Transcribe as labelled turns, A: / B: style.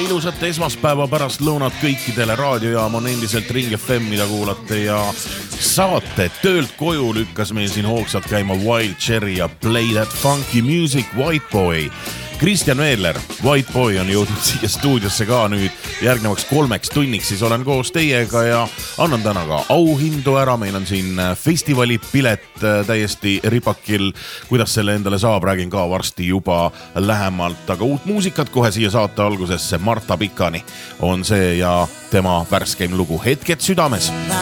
A: ilusat esmaspäeva pärast lõunat kõikidele. Raadiojaam on endiselt Ring FM, mida kuulate, ja saate töölt koju lükkas meil siin hoogsalt käima Wild Cherry ja Play That Funky Music, White Boy. Kristjan Veedler, White Boy, on jõudnud siia stuudiosse ka nüüd järgnevaks 3 tunniks, siis olen koos teiega ja annan täna ka auhindu ära. Meil on siin festivali pilet täiesti ripakil. Kuidas selle endale saab, räägin ka varsti juba lähemalt, aga uut muusikat kohe siia saate algusesse. Marta Pikani on see ja tema värskeim lugu Hetked südames.